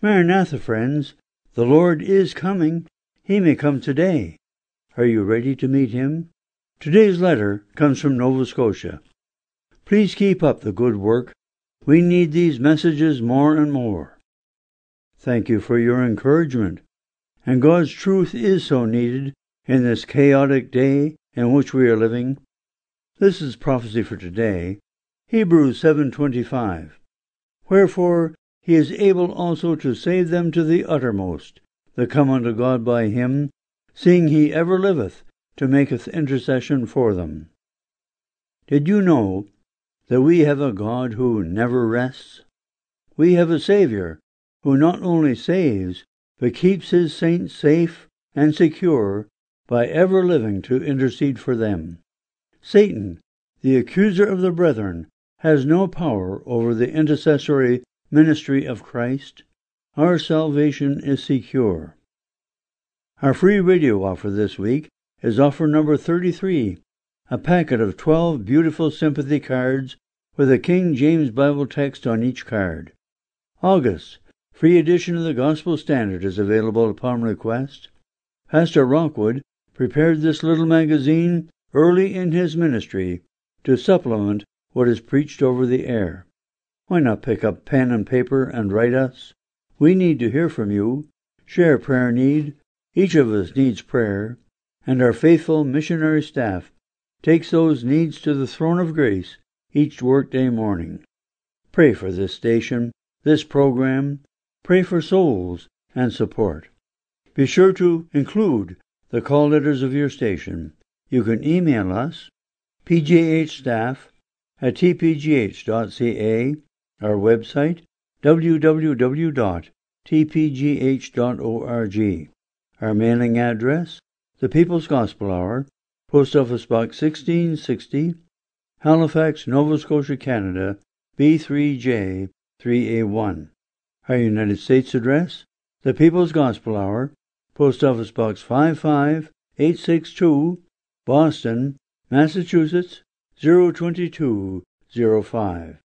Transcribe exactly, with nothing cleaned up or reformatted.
Maranatha, friends, the Lord is coming. He may come today. Are you ready to meet him? Today's letter comes from Nova Scotia. Please keep up the good work. We need these messages more and more. Thank you for your encouragement. And God's truth is so needed in this chaotic day in which we are living. This is prophecy for today, Hebrews seven twenty-five. Wherefore he is able also to save them to the uttermost, that come unto God by him, seeing he ever liveth to maketh intercession for them. Did you know that we have a God who never rests? We have a Savior who not only saves, but keeps his saints safe and secure by ever living to intercede for them. Satan, the accuser of the brethren, has no power over the intercessory ministry of Christ. Our salvation is secure. Our free radio offer this week is offer number thirty-three, a packet of twelve beautiful sympathy cards with a King James Bible text on each card. August, free edition of the Gospel Standard is available upon request. Pastor Rockwood prepared this little magazine early in his ministry to supplement what is preached over the air. Why not pick up pen and paper and write us? We need to hear from you. Share prayer need. Each of us needs prayer, and our faithful missionary staff takes those needs to the throne of grace each workday morning. Pray for this station, this program. Pray for souls and support. Be sure to include the call letters of your station. You can email us, p j h staff at t p g h dot c a, our website, w w w dot t p g h dot org. Our mailing address, The People's Gospel Hour, Post Office Box sixteen sixty, Halifax, Nova Scotia, Canada, B three J three A one. Our United States address, The People's Gospel Hour, Post Office Box five five eight six two, Boston, Massachusetts, zero two two zero five.